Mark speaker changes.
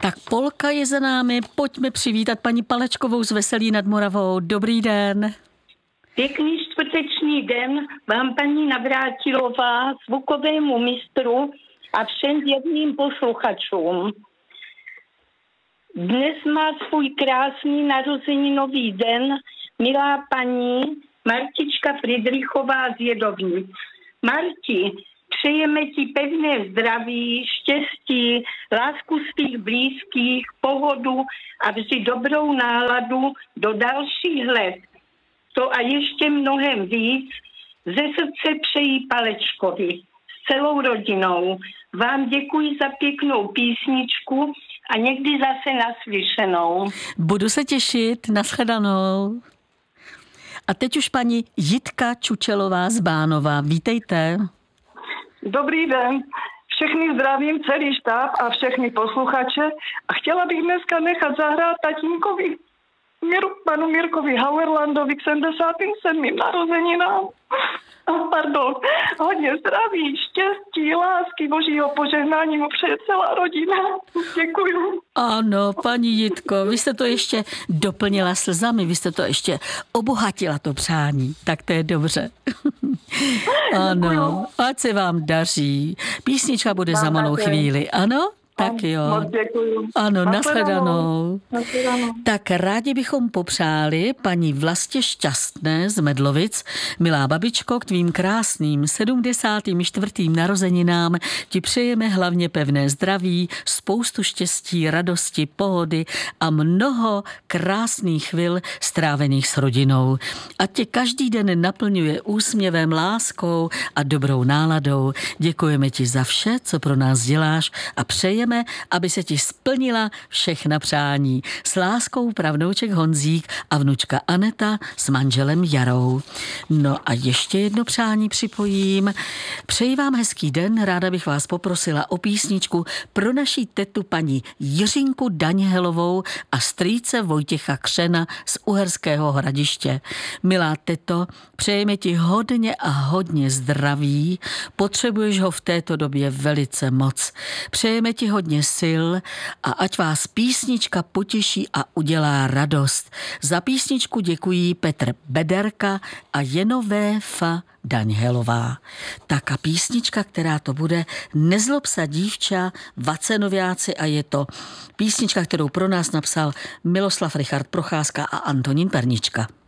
Speaker 1: Tak Polka je za námi, pojďme přivítat paní Palečkovou z Veselí nad Moravou. Dobrý den.
Speaker 2: Pěkný čtvrteční den vám, paní Navrátilová, zvukovému mistru a všem věrným posluchačům. Dnes má svůj krásný narozeninový den milá paní Martička Friedrichová z Jedovnic. Marti, přejeme ti pevné zdraví, štěstí, lásku svých blízkých, pohodu a vždy dobrou náladu do dalších let. To a ještě mnohem víc ze srdce přejí Palečkovi s celou rodinou. Vám děkuji za pěknou písničku a někdy zase naslyšenou.
Speaker 1: Budu se těšit, nashledanou. A teď už paní Jitka Čučelová z Bánova. Vítejte.
Speaker 3: Dobrý den. Všechny zdravím, celý štáb a všechny posluchače. A chtěla bych dneska nechat zahrát tatínkovi panu Mirkovi Hauerlandovi k 77. narozeninám. Pardon. Hodně zdraví, štěstí, lásky, božího požehnání mu přeje celá rodina. Děkuju.
Speaker 1: Ano, paní Jitko, vy jste to ještě doplnila slzami, vy jste to ještě obohatila, to přání. Tak to je dobře. Ano, ať se vám daří. Písnička bude za malou chvíli, ano? Tak jo.
Speaker 3: Moc děkuju.
Speaker 1: Ano, nashledanou. Tak rádi bychom popřáli paní Vlastě Šťastné z Medlovic. Milá babičko, k tvým krásným 74. narozeninám ti přejeme hlavně pevné zdraví, spoustu štěstí, radosti, pohody a mnoho krásných chvil strávených s rodinou. A tě každý den naplňuje úsměvem, láskou a dobrou náladou. Děkujeme ti za vše, co pro nás děláš a přejeme, aby se ti splnila všechna přání. S láskou pravnouček Honzík a vnučka Aneta s manželem Jarou. No a ještě jedno přání připojím. Přeji vám hezký den, ráda bych vás poprosila o písničku pro naší tetu paní Jiřinku Daňhelovou a strýce Vojtěcha Křena z Uherského Hradiště. Milá teto, přejeme ti hodně a hodně zdraví, potřebuješ ho v této době velice moc. Přejeme ti hodně sil a ať vás písnička potěší a udělá radost. Za písničku děkují Petr Bederka a Jenovéfa Daňhelová. Tak a písnička, která to bude, Nezlob sa dívča, Vacenoviáci, a je to písnička, kterou pro nás napsal Miloslav Richard Procházka a Antonín Pernička.